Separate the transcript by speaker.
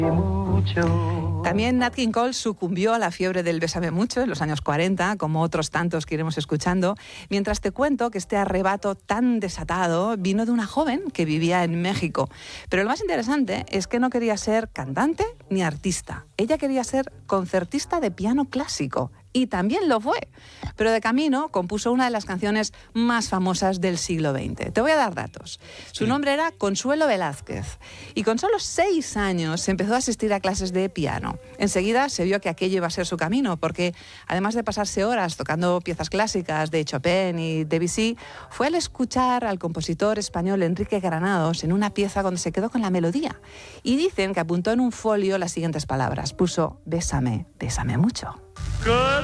Speaker 1: También Nat King Cole sucumbió a la fiebre del Bésame mucho en los años 40, como otros tantos que iremos escuchando, mientras te cuento que este arrebato tan desatado vino de una joven que vivía en México. Pero lo más interesante es que no quería ser cantante ni artista. Ella quería ser concertista de piano clásico. Y también lo fue. Pero de camino compuso una de las canciones más famosas del siglo XX. Te voy a dar datos. Su nombre era Consuelo Velázquez. Y con solo 6 años empezó a asistir a clases de piano. Enseguida se vio que aquello iba a ser su camino, porque además de pasarse horas tocando piezas clásicas de Chopin y Debussy, fue al escuchar al compositor español Enrique Granados en una pieza donde se quedó con la melodía. Y dicen que apuntó en un folio las siguientes palabras. Puso: bésame, bésame mucho.